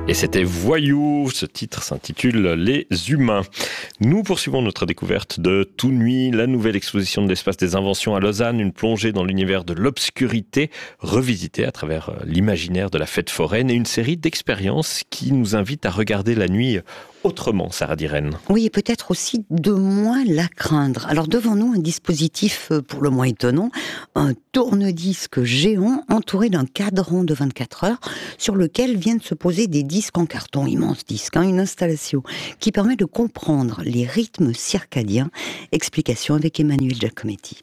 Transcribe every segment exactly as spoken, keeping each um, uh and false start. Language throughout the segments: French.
Et c'était Voyou, ce titre s'intitule Les Humains. Nous poursuivons notre découverte de Tout Nuit, la nouvelle exposition de l'espace des inventions à Lausanne, une plongée dans l'univers de l'obscurité, revisitée à travers l'imaginaire de la fête foraine et une série d'expériences qui nous invitent à regarder la nuit autrement, Sarah Direnne. Oui, et peut-être aussi de moins la craindre. Alors devant nous, un dispositif pour le moins étonnant, un tourne-disque géant entouré d'un cadran de vingt-quatre heures sur lequel viennent se poser des disques en carton, immenses disques, hein, une installation qui permet de comprendre les rythmes circadiens. Explication avec Emmanuel Giacometti.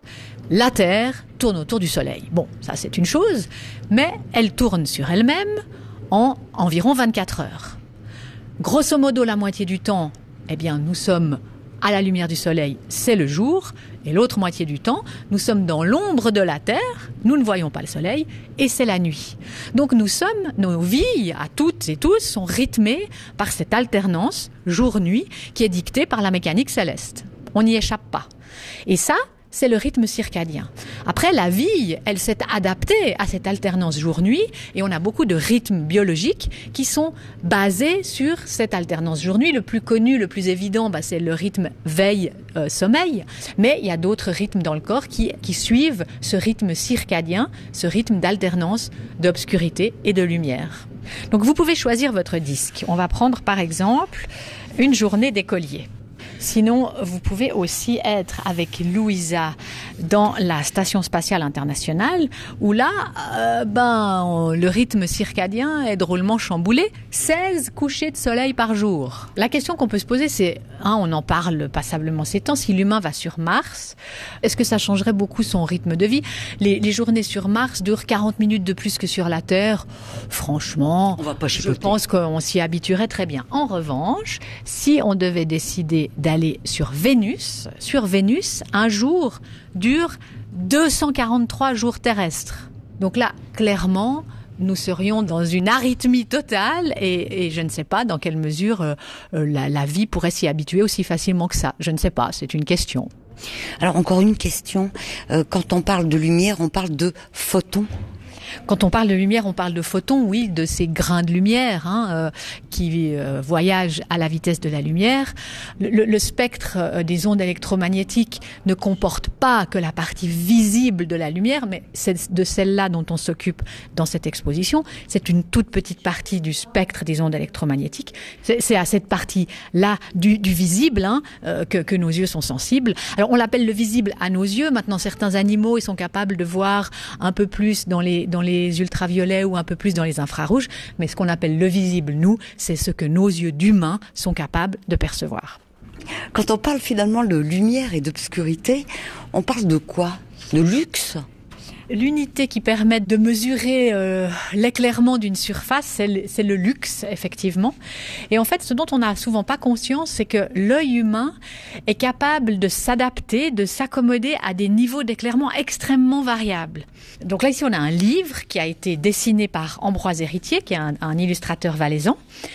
La Terre tourne autour du Soleil. Bon, ça c'est une chose, mais elle tourne sur elle-même en environ vingt-quatre heures. Grosso modo, la moitié du temps, eh bien, nous sommes à la lumière du soleil, c'est le jour, et l'autre moitié du temps, nous sommes dans l'ombre de la Terre, nous ne voyons pas le soleil, et c'est la nuit. Donc nous sommes, nos vies, à toutes et tous, sont rythmées par cette alternance jour-nuit qui est dictée par la mécanique céleste. On n'y échappe pas. Et ça, c'est le rythme circadien. Après, la vie, elle s'est adaptée à cette alternance jour-nuit et on a beaucoup de rythmes biologiques qui sont basés sur cette alternance jour-nuit. Le plus connu, le plus évident, bah, c'est le rythme veille-sommeil. Mais il y a d'autres rythmes dans le corps qui, qui suivent ce rythme circadien, ce rythme d'alternance d'obscurité et de lumière. Donc vous pouvez choisir votre disque. On va prendre par exemple une journée d'écolier. Sinon, vous pouvez aussi être avec Louisa dans la Station Spatiale Internationale, où là, euh, ben, le rythme circadien est drôlement chamboulé. seize couchers de soleil par jour. La question qu'on peut se poser, c'est, hein, on en parle passablement ces temps, si l'humain va sur Mars, est-ce que ça changerait beaucoup son rythme de vie ? Les, les journées sur Mars durent quarante minutes de plus que sur la Terre. Franchement, on va pas je pense qu'on s'y habituerait très bien. En revanche, si on devait décider d'aller sur Vénus, sur Vénus, un jour dure deux cent quarante-trois jours terrestres. Donc là, clairement, nous serions dans une arythmie totale et, et je ne sais pas dans quelle mesure euh, la, la vie pourrait s'y habituer aussi facilement que ça. Je ne sais pas, c'est une question. Alors encore une question, euh, quand on parle de lumière, on parle de photons. Quand on parle de lumière, on parle de photons, oui, de ces grains de lumière hein, euh, qui euh, voyagent à la vitesse de la lumière. Le, le spectre euh, des ondes électromagnétiques ne comporte pas que la partie visible de la lumière, mais c'est de celle-là dont on s'occupe dans cette exposition. C'est une toute petite partie du spectre des ondes électromagnétiques. C'est, c'est à cette partie-là du, du visible hein, euh, que, que nos yeux sont sensibles. Alors on l'appelle le visible à nos yeux. Maintenant, certains animaux ils sont capables de voir un peu plus dans les dans les ultraviolets ou un peu plus dans les infrarouges, mais ce qu'on appelle le visible, nous, c'est ce que nos yeux d'humains sont capables de percevoir. Quand on parle finalement de lumière et d'obscurité, on parle de quoi ? De luxe ? L'unité qui permet de mesurer euh, l'éclairement d'une surface, c'est le, c'est le luxe, effectivement. Et en fait, ce dont on n'a souvent pas conscience, c'est que l'œil humain est capable de s'adapter, de s'accommoder à des niveaux d'éclairement extrêmement variables. Donc là, ici, on a un livre qui a été dessiné par Ambroise Héritier, qui est un, un illustrateur valaisan.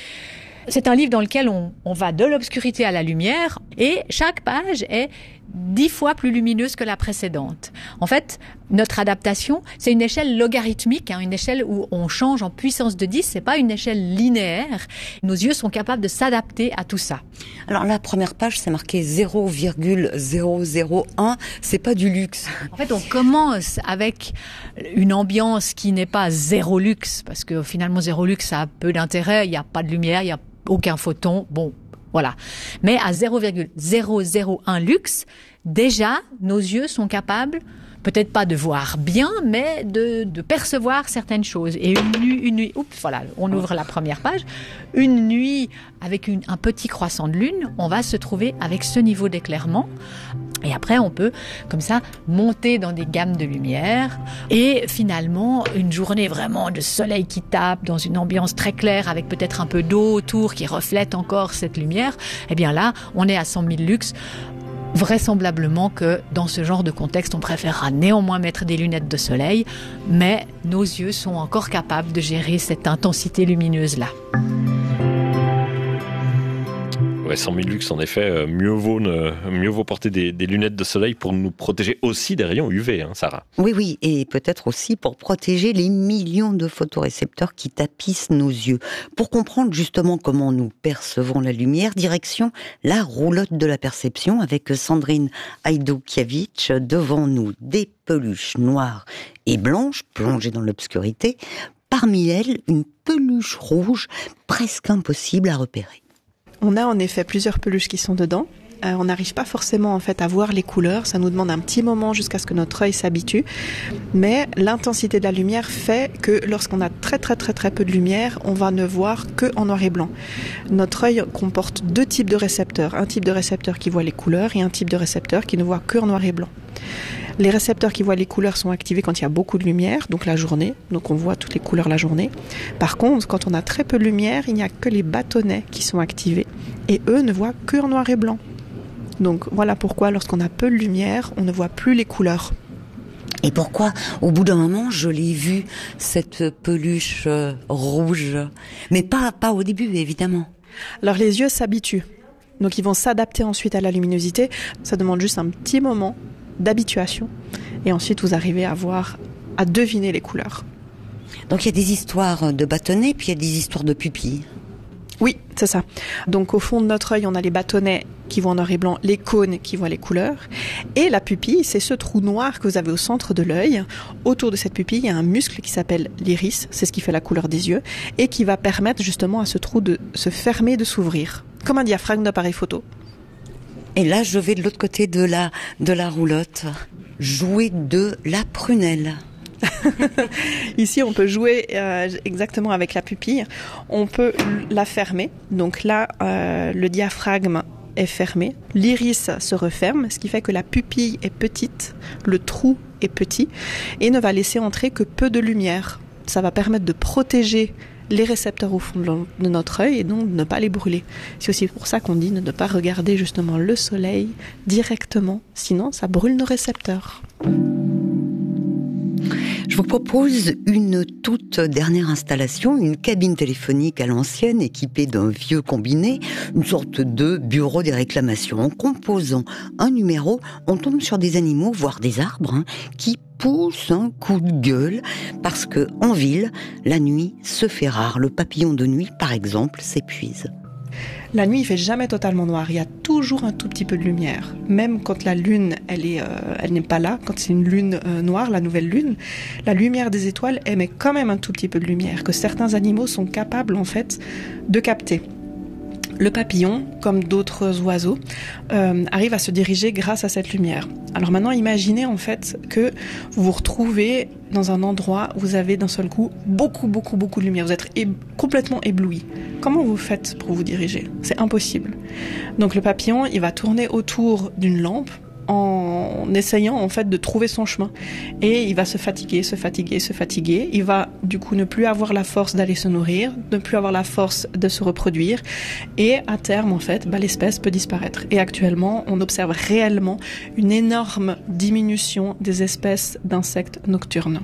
C'est un livre dans lequel on, on va de l'obscurité à la lumière et chaque page est dix fois plus lumineuse que la précédente. En fait, notre adaptation, c'est une échelle logarithmique, hein, une échelle où on change en puissance de dix, c'est pas une échelle linéaire. Nos yeux sont capables de s'adapter à tout ça. Alors la première page, c'est marqué zéro virgule zéro zéro un, c'est pas du luxe. En fait, on commence avec une ambiance qui n'est pas zéro luxe, parce que finalement zéro luxe, ça a peu d'intérêt, il n'y a pas de lumière, il n'y a aucun photon, bon, voilà. Mais à zéro virgule zéro zéro un luxe, déjà, nos yeux sont capables, peut-être pas de voir bien, mais de, de percevoir certaines choses. Et une nuit, une nuit, oups, voilà, on ouvre la première page. Une nuit avec une, un petit croissant de lune, on va se trouver avec ce niveau d'éclairement. Et après, on peut, comme ça, monter dans des gammes de lumière. Et finalement, une journée vraiment de soleil qui tape, dans une ambiance très claire, avec peut-être un peu d'eau autour qui reflète encore cette lumière. Eh bien là, on est à cent mille lux. Vraisemblablement que dans ce genre de contexte, on préférera néanmoins mettre des lunettes de soleil, mais nos yeux sont encore capables de gérer cette intensité lumineuse-là. Ouais, sans mille lux, en effet, euh, mieux vaut, ne, mieux vaut porter des, des lunettes de soleil pour nous protéger aussi des rayons U V, hein, Sarah. Oui, oui, et peut-être aussi pour protéger les millions de photorécepteurs qui tapissent nos yeux. Pour comprendre justement comment nous percevons la lumière, direction la roulotte de la perception avec Sandrine Hajdoukiewicz. Devant nous, des peluches noires et blanches plongées dans l'obscurité. Parmi elles, une peluche rouge presque impossible à repérer. On a en effet plusieurs peluches qui sont dedans. Euh, on n'arrive pas forcément en fait à voir les couleurs. Ça nous demande un petit moment jusqu'à ce que notre œil s'habitue. Mais l'intensité de la lumière fait que lorsqu'on a très très très très peu de lumière, on va ne voir que en noir et blanc. Notre œil comporte deux types de récepteurs. Un type de récepteur qui voit les couleurs et un type de récepteur qui ne voit que en noir et blanc. Les récepteurs qui voient les couleurs sont activés quand il y a beaucoup de lumière, donc la journée, donc on voit toutes les couleurs la journée. Par contre, quand on a très peu de lumière, il n'y a que les bâtonnets qui sont activés, et eux ne voient que en noir et blanc. Donc voilà pourquoi lorsqu'on a peu de lumière, on ne voit plus les couleurs. Et pourquoi, au bout d'un moment, je l'ai vue, cette peluche euh, rouge, mais pas, pas au début, évidemment. Alors les yeux s'habituent, donc ils vont s'adapter ensuite à la luminosité. Ça demande juste un petit moment d'habituation, et ensuite vous arrivez à voir, à deviner les couleurs. Donc il y a des histoires de bâtonnets, puis il y a des histoires de pupilles. Oui, c'est ça. Donc au fond de notre œil, on a les bâtonnets qui voient en noir et blanc, les cônes qui voient les couleurs, et la pupille, c'est ce trou noir que vous avez au centre de l'œil. Autour de cette pupille, il y a un muscle qui s'appelle l'iris, c'est ce qui fait la couleur des yeux, et qui va permettre justement à ce trou de se fermer, de s'ouvrir, comme un diaphragme d'appareil photo. Et là, je vais de l'autre côté de la, de la roulotte, jouer de la prunelle. Ici, on peut jouer euh, exactement avec la pupille. On peut la fermer. Donc là, euh, le diaphragme est fermé. L'iris se referme, ce qui fait que la pupille est petite, le trou est petit et ne va laisser entrer que peu de lumière. Ça va permettre de protéger les récepteurs au fond de notre œil et donc de ne pas les brûler. C'est aussi pour ça qu'on dit de ne pas regarder justement le soleil directement, sinon ça brûle nos récepteurs. Je vous propose une toute dernière installation, une cabine téléphonique à l'ancienne équipée d'un vieux combiné, une sorte de bureau des réclamations. En composant un numéro, on tombe sur des animaux, voire des arbres, hein, qui poussent un coup de gueule parce que en ville, la nuit se fait rare. Le papillon de nuit, par exemple, s'épuise. La nuit, il fait jamais totalement noir. Il y a toujours un tout petit peu de lumière. Même quand la lune, elle est, euh, elle n'est pas là, quand c'est une lune euh, noire, la nouvelle lune, la lumière des étoiles émet quand même un tout petit peu de lumière que certains animaux sont capables, en fait, de capter. Le papillon, comme d'autres oiseaux, euh, arrive à se diriger grâce à cette lumière. Alors maintenant, imaginez en fait que vous vous retrouvez dans un endroit où vous avez d'un seul coup beaucoup, beaucoup, beaucoup de lumière. Vous êtes é- complètement ébloui. Comment vous faites pour vous diriger ? C'est impossible. Donc le papillon, il va tourner autour d'une lampe en essayant en fait de trouver son chemin, et il va se fatiguer, se fatiguer, se fatiguer. Il va du coup ne plus avoir la force d'aller se nourrir, ne plus avoir la force de se reproduire, et à terme en fait, bah, l'espèce peut disparaître. Et actuellement, on observe réellement une énorme diminution des espèces d'insectes nocturnes.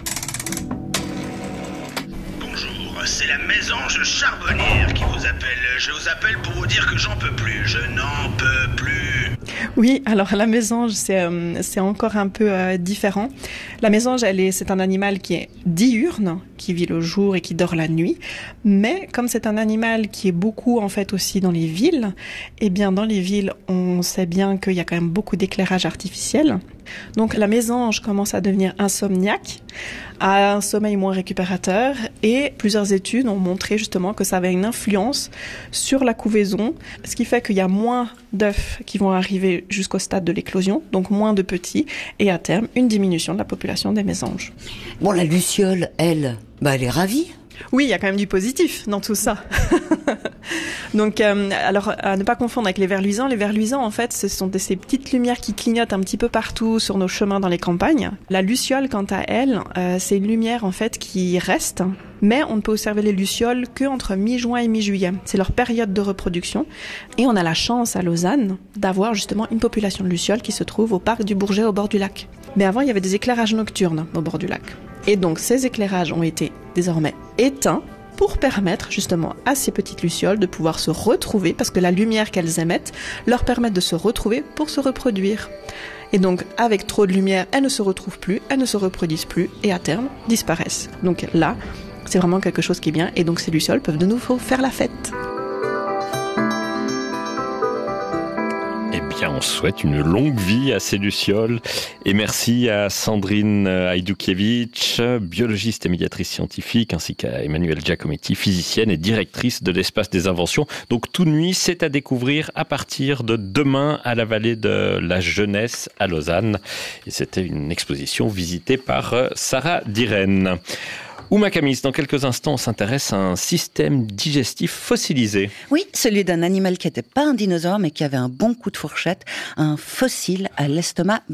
Bonjour, c'est la mésange charbonnière qui vous appelle. Je vous appelle pour vous dire que j'en peux plus, je n'en peux plus. Oui, alors la mésange, c'est, euh, c'est encore un peu euh, différent. La mésange, elle est, c'est un animal qui est diurne, qui vit le jour et qui dort la nuit. Mais comme c'est un animal qui est beaucoup en fait aussi dans les villes, eh bien dans les villes, on sait bien qu'il y a quand même beaucoup d'éclairage artificiel. Donc la mésange commence à devenir insomniaque, a un sommeil moins récupérateur, et plusieurs études ont montré justement que ça avait une influence sur la couvaison, ce qui fait qu'il y a moins d'œufs qui vont arriver jusqu'au stade de l'éclosion, donc moins de petits, et à terme, une diminution de la population des mésanges. Bon, la luciole, elle, bah, elle est ravie. Oui, il y a quand même du positif dans tout ça. Donc, euh, alors, à ne pas confondre avec les vers luisants. Les vers luisants, en fait, ce sont de ces petites lumières qui clignotent un petit peu partout sur nos chemins dans les campagnes. La luciole, quant à elle, euh, c'est une lumière, en fait, qui reste, mais on ne peut observer les lucioles qu'entre mi-juin et mi-juillet. C'est leur période de reproduction. Et on a la chance, à Lausanne, d'avoir justement une population de lucioles qui se trouve au parc du Bourget, au bord du lac. Mais avant, il y avait des éclairages nocturnes au bord du lac. Et donc, ces éclairages ont été désormais éteints. pour permettre justement à ces petites lucioles de pouvoir se retrouver, parce que la lumière qu'elles émettent leur permet de se retrouver pour se reproduire. Et donc, avec trop de lumière, elles ne se retrouvent plus, elles ne se reproduisent plus, et à terme, disparaissent. Donc là, c'est vraiment quelque chose qui est bien, et donc ces lucioles peuvent de nouveau faire la fête. Eh bien, on souhaite une longue vie à ces lucioles. Et merci à Sandrine Ajdukiewicz, biologiste et médiatrice scientifique, ainsi qu'à Emmanuelle Giacometti, physicienne et directrice de l'Espace des Inventions. Donc, Tout Nuit, c'est à découvrir à partir de demain à la Vallée de la Jeunesse à Lausanne. Et c'était une exposition visitée par Sarah Diren. Ouma Camis, dans quelques instants, on s'intéresse à un système digestif fossilisé. Oui, celui d'un animal qui n'était pas un dinosaure, mais qui avait un bon coup de fourchette, un fossile à l'estomac